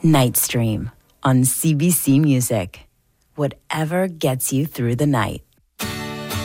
Night Stream on CBC Music. Whatever gets you through the night.